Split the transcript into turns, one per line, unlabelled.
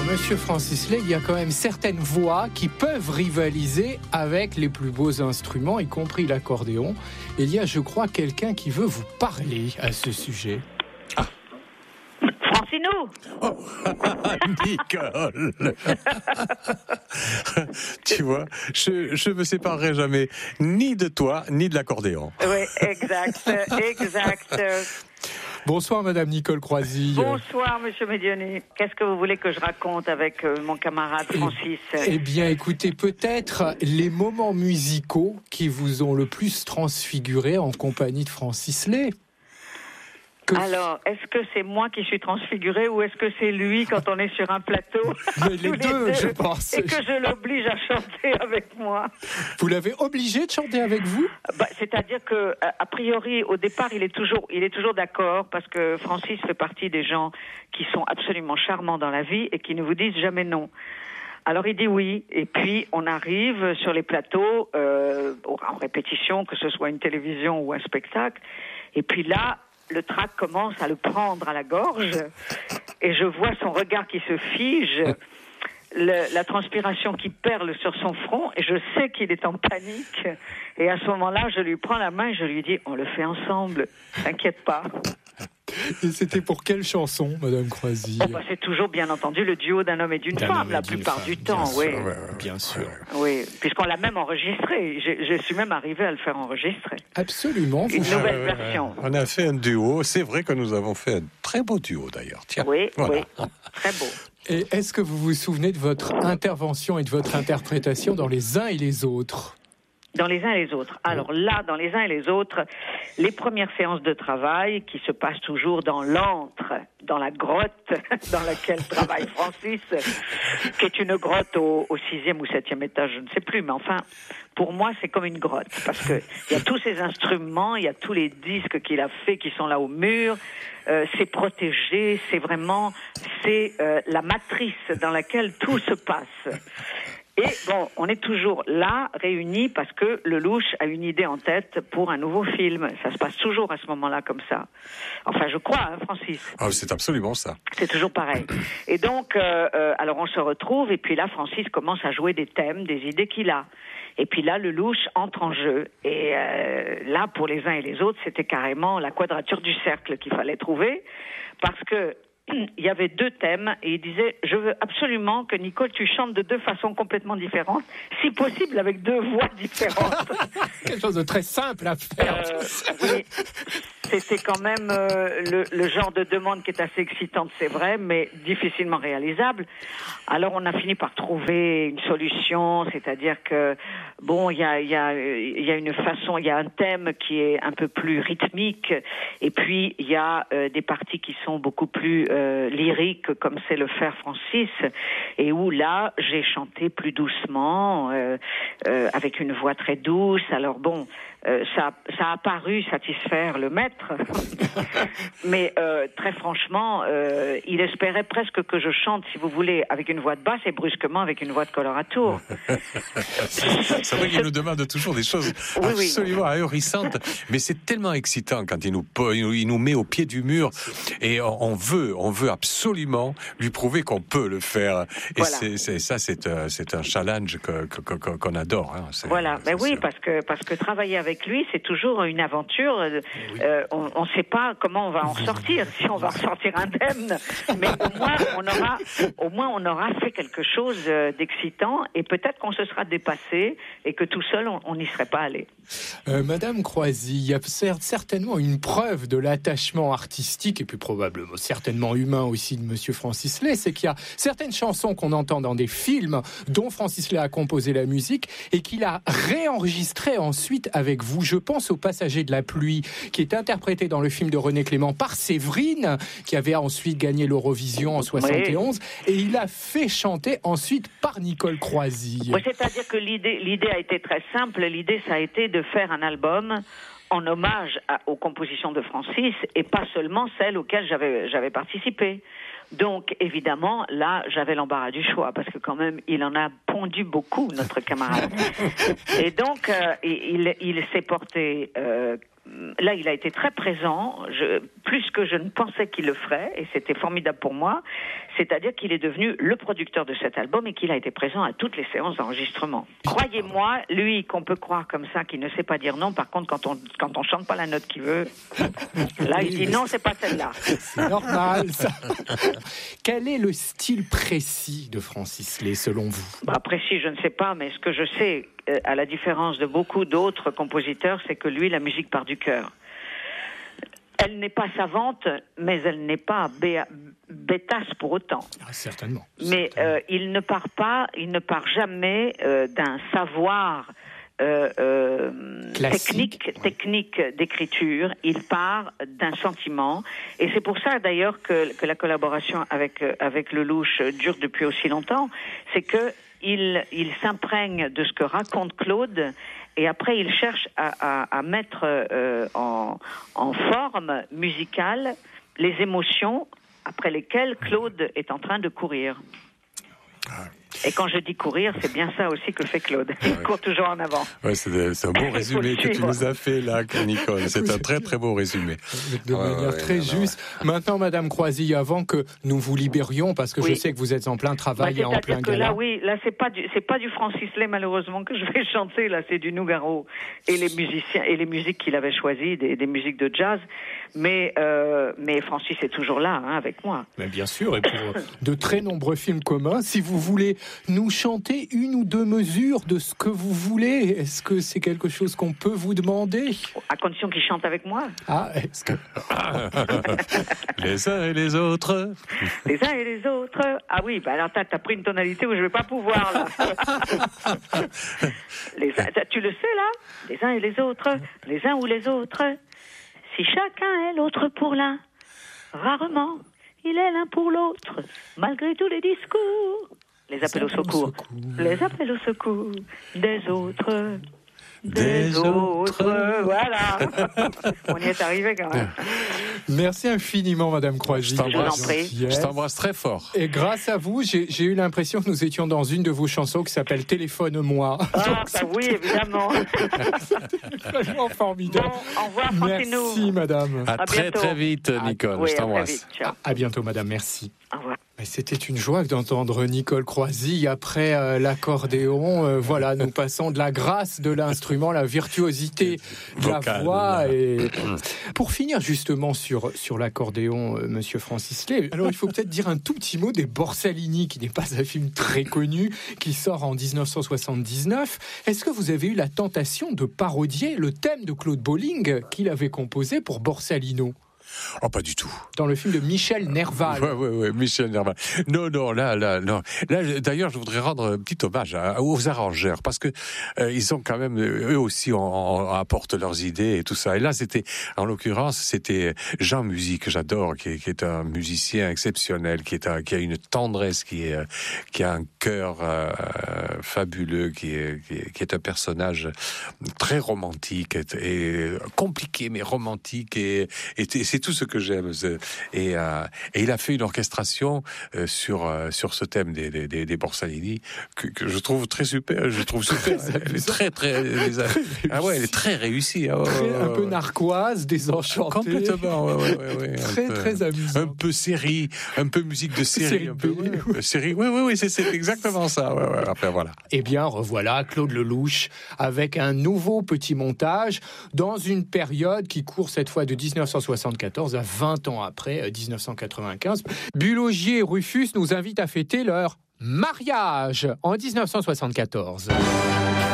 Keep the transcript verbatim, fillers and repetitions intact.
Monsieur Francis Lay, il y a quand même certaines voix qui peuvent rivaliser avec les plus beaux instruments, y compris l'accordéon. Il y a, je crois, quelqu'un qui veut vous parler à ce sujet.
Ah. Francino.
Oh. Nicole. Tu vois, je ne me séparerai jamais ni de toi, ni de l'accordéon.
Oui, exact, exact.
Bonsoir Madame Nicole Croisille.
Bonsoir Monsieur Médioni. Qu'est-ce que vous voulez que je raconte avec euh, mon camarade Francis ?
Eh bien écoutez, peut-être les moments musicaux qui vous ont le plus transfiguré en compagnie de Francis Lay. Que... Alors,
est-ce que c'est moi qui suis transfigurée ou est-ce que c'est lui quand on est sur un plateau ?
Mais les, deux, les deux, je pense.
Et que je l'oblige à chanter avec moi.
Vous l'avez obligé de chanter avec vous ?
bah, C'est-à-dire que, a priori, au départ, il est toujours, il est toujours d'accord parce que Francis fait partie des gens qui sont absolument charmants dans la vie et qui ne vous disent jamais non. Alors il dit oui, et puis on arrive sur les plateaux euh, en répétition, que ce soit une télévision ou un spectacle, et puis là, le trac commence à le prendre à la gorge et je vois son regard qui se fige, le, la transpiration qui perle sur son front et je sais qu'il est en panique. Et à ce moment-là, je lui prends la main et je lui dis « On le fait ensemble, t'inquiète pas ».
Et c'était pour quelle chanson, Madame Croisille ?
Oh bah, c'est toujours, bien entendu, le duo d'un homme et d'une d'un femme, la plupart femme, du temps,
sûr,
oui.
Ouais, ouais, bien sûr.
Oui, puisqu'on l'a même enregistré. Je, je suis même arrivé à le faire enregistrer.
Absolument.
Une
vous...
nouvelle
ouais,
version.
Ouais. On a fait un duo. C'est vrai que nous avons fait un très beau duo, d'ailleurs. Tiens,
oui,
voilà.
oui, très beau.
Et est-ce que vous vous souvenez de votre intervention et de votre interprétation dans Les uns et les autres ?
Dans les uns et les autres. Alors là, dans les uns et les autres, les premières séances de travail qui se passent toujours dans l'antre, dans la grotte dans laquelle travaille Francis, qui est une grotte au, au sixième ou septième étage, je ne sais plus, mais enfin, pour moi, c'est comme une grotte, parce que il y a tous ces instruments, il y a tous les disques qu'il a fait qui sont là au mur, euh, c'est protégé, c'est vraiment, c'est euh, la matrice dans laquelle tout se passe. Et bon, on est toujours là, réunis, parce que Lelouch a une idée en tête pour un nouveau film. Ça se passe toujours à ce moment-là comme ça. Enfin, je crois, hein, Francis.
Ah, c'est absolument ça.
C'est toujours pareil. Et donc, euh, euh, alors on se retrouve, et puis là, Francis commence à jouer des thèmes, des idées qu'il a. Et puis là, Lelouch entre en jeu. Et euh, là, pour les uns et les autres, c'était carrément la quadrature du cercle qu'il fallait trouver, parce que il y avait deux thèmes et il disait « Je veux absolument que Nicole, tu chantes de deux façons complètement différentes, si possible avec deux voix différentes. »
Quelque chose de très simple à faire.
Euh, oui, c'était quand même euh, le, le genre de demande qui est assez excitante, c'est vrai, mais difficilement réalisable. Alors on a fini par trouver une solution, c'est-à-dire que bon, il y a, y a, y a une façon, il y a un thème qui est un peu plus rythmique, et puis il y a euh, des parties qui sont beaucoup plus euh, lyriques, comme c'est le faire Francis, et où là j'ai chanté plus doucement, euh, euh, avec une voix très douce. Alors bon, euh, ça, ça a paru satisfaire le maître, mais euh, très franchement, euh, il espérait presque que je chante, si vous voulez, avec une voix de basse et brusquement avec une voix de coloratour.
C'est vrai qu'il nous demande toujours des choses oui, absolument oui. ahurissantes, mais c'est tellement excitant quand il nous, il nous met au pied du mur et on veut, on veut absolument lui prouver qu'on peut le faire. Et
voilà.
c'est, c'est, ça, c'est, c'est un challenge que, que, que, qu'on adore. Hein. C'est,
voilà, mais
c'est
oui,
sûr.
parce que, parce que travailler avec lui, c'est toujours une aventure. Oui. Euh, on ne sait pas comment on va en sortir, si on va ressortir indemne, mais au moins on aura, au moins on aura fait quelque chose d'excitant et peut-être qu'on se sera dépassé et que tout seul on n'y serait pas allé.
Euh, Madame Croisille, il y a certainement une preuve de l'attachement artistique et puis probablement certainement humain aussi de Monsieur Francis Lay, c'est qu'il y a certaines chansons qu'on entend dans des films dont Francis Lay a composé la musique et qu'il a réenregistré ensuite avec vous. Je pense au Passager de la pluie qui est interprété dans le film de René Clément par Séverine qui avait ensuite gagné l'Eurovision en soixante et onze oui. et il a fait chanter ensuite par Nicole Croisille.
Oui, c'est-à-dire que l'idée, l'idée a été très simple. L'idée, ça a été de faire un album en hommage à, aux compositions de Francis et pas seulement celles auxquelles j'avais, j'avais participé. Donc, évidemment, là, j'avais l'embarras du choix, parce que quand même, il en a pondu beaucoup, notre camarade. Et donc, euh, il, il s'est porté euh, là, il a été très présent, je, plus que je ne pensais qu'il le ferait, et c'était formidable pour moi. C'est-à-dire qu'il est devenu le producteur de cet album et qu'il a été présent à toutes les séances d'enregistrement. Croyez-moi, lui, qu'on peut croire comme ça, qu'il ne sait pas dire non. Par contre, quand on quand on chante pas la note qu'il veut, là, il dit non, c'est pas celle-là.
C'est normal, ça. Quel est le style précis de Francis Lay, selon vous?
Bah, précis, je ne sais pas, mais ce que je sais, à la différence de beaucoup d'autres compositeurs, c'est que lui, la musique part du cœur. Elle n'est pas savante, mais elle n'est pas bé- bêtasse pour autant.
Ah, certainement.
Mais
certainement.
Euh, il ne part pas, il ne part jamais euh, d'un savoir euh, euh, technique,
ouais.
technique d'écriture. Il part d'un sentiment, et c'est pour ça d'ailleurs que, que la collaboration avec avec Lelouch dure depuis aussi longtemps. C'est que il il s'imprègne de ce que raconte Claude. Et après, il cherche à, à, à mettre euh, en, en forme musicale les émotions après lesquelles Claude est en train de courir. Et quand je dis courir, c'est bien ça aussi que fait Claude. Il ouais. court toujours en avant.
Ouais, c'est, c'est un beau résumé que tu nous as fait là, Nicole. C'est un très très beau résumé.
De ouais, manière ouais, très ouais, juste. Ouais. Maintenant, Madame Croisille, avant que nous vous libérions, parce que oui. je sais que vous êtes en plein travail bah, et en plein
que
gala.
Là, oui, là, c'est pas du, c'est pas du Francis Lay malheureusement que je vais chanter. Là, c'est du Nougaro et les musiciens et les musiques qu'il avait choisies, des, des musiques de jazz. Mais euh, mais Francis est toujours là, hein, avec moi.
Mais bien sûr, et pour de très nombreux films communs. Si vous voulez nous chanter une ou deux mesures de ce que vous voulez, est-ce que c'est quelque chose qu'on peut vous demander?
À condition qu'il chante avec moi.
Ah, est-ce que...
Les uns et les autres.
Les uns et les autres. Ah oui, bah alors t'as, t'as pris une tonalité où je vais pas pouvoir, là. les uns, tu le sais, là? Les uns et les autres. Les uns ou les autres. Si chacun est l'autre pour l'un, rarement il est l'un pour l'autre, malgré tous les discours. Les appels au secours. secours. Les appels au secours des autres. Des, des autres. autres. Voilà. On y est arrivé quand même.
Merci infiniment, Madame Croisille.
Je t'embrasse. Je t'embrasse très fort.
Et grâce à vous, j'ai, j'ai eu l'impression que nous étions dans une de vos chansons qui s'appelle Téléphone-moi.
Ah, donc, bah oui, évidemment.
C'était vraiment formidable.
Bon, au revoir, Francino.
Merci, Madame.
À, à très, bientôt. Très vite, Nicole. Ah, oui, je t'embrasse.
À, à bientôt, Madame. Merci.
Au revoir.
C'était une joie d'entendre Nicole Croisille après euh, l'accordéon. Euh, voilà, nous passons de la grâce de l'instrument, la virtuosité de la Vocal, voix. Et pour finir justement sur sur l'accordéon, euh, Monsieur Francis Lay. Alors il faut peut-être dire un tout petit mot des Borsalini, qui n'est pas un film très connu, qui sort en dix-neuf cent soixante-dix-neuf. Est-ce que vous avez eu la tentation de parodier le thème de Claude Bolling qu'il avait composé pour Borsalino?
Oh, pas du tout.
Dans le film de Michel Nerval.
Oui, oui, oui, Michel Nerval. Non, non, là, là, non. Là, d'ailleurs, je voudrais rendre un petit hommage à, aux arrangeurs, parce que euh, ils ont quand même, eux aussi, on, on apportent leurs idées et tout ça. Et là, c'était, en l'occurrence, c'était Jean Musy, que j'adore, qui est, qui est un musicien exceptionnel, qui est un, qui a une tendresse, qui est, qui a un cœur euh, fabuleux, qui est, qui est, qui est un personnage très romantique et, et compliqué, mais romantique et, et, et c'est tout ce que j'aime. Et, euh, et il a fait une orchestration euh, sur euh, sur ce thème des des, des, des Borsalini que, que je trouve très super. Je trouve super. Elle est très très. Les, très ah ouais, elle est très réussie. Oh,
très, un peu narquoise, désenchantée.
Complètement. Ouais, ouais, ouais, ouais,
très
peu,
très amusant.
Un peu série, un peu musique de série. série
un
peu,
ouais,
ouais, série. Oui, oui, oui, c'est, c'est exactement ça. Ouais, ouais. Après voilà.
Eh bien, revoilà Claude Lelouch avec un nouveau petit montage dans une période qui court cette fois de dix-neuf cent soixante-quatorze à vingt ans après, dix-neuf cent quatre-vingt-quinze. Bulogier et Rufus nous invitent à fêter leur mariage en dix-neuf cent soixante-quatorze.